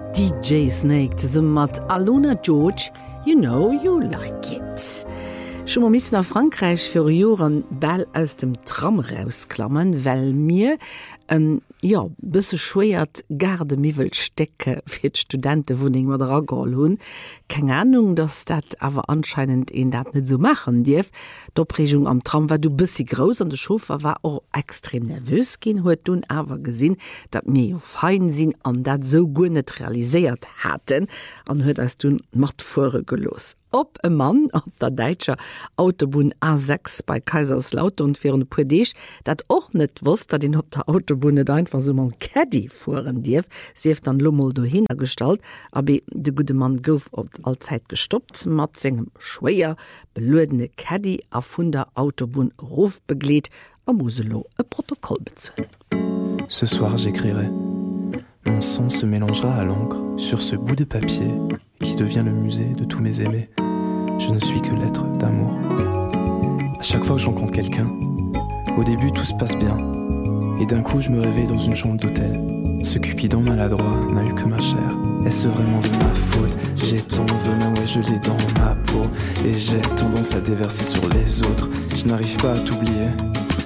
DJ Snake zusammen mit Aluna George, You Know You Like It. Schon mal müssen nach Frankreich für Joren Bell aus dem Tram rausklammern, weil mir bisschen schwert garde miwel stecke fir Studentenwohnung oder Ragol hun. Keine Ahnung, dass dat aber anscheinend in dat nicht so machen dirf. D'Opregung am Tram war du bisschen groß und der Chauffeur war auch extrem nervös gehen huet du aber gesehen, dat mir jo fein sind an dat so gut nicht realisiert hatten an hört als du macht vorgelos. Ob ein Mann auf der deutsche Autobahn A6 bei Kaiserslautern und für ein Pudesch, dat auch nicht wusste, den auf der Autobahn nicht einfach so mal Caddy fahren darf. Sie hat dann Lummel dahin gestellt, aber der gute Mann gouf auf allzeit gestoppt, mit seinem schwer beladenen Caddy auf von der Autobahn ruf begleitet, am Muselo ein Protokoll bezahlen. Ce soir j'écrirai. Mon sang se mélangera à l'encre sur ce bout de papier qui devient le musée de tous mes aimés. Je ne suis que lettre d'amour. À chaque fois que je rencontre quelqu'un, au début tout se passe bien. Et d'un coup je me réveille dans une chambre d'hôtel. Ce Cupidon maladroit n'a eu que ma chair. Est-ce vraiment de ma faute? J'ai ton venin, ouais je l'ai dans ma peau. Et j'ai tendance à déverser sur les autres. Je n'arrive pas à t'oublier.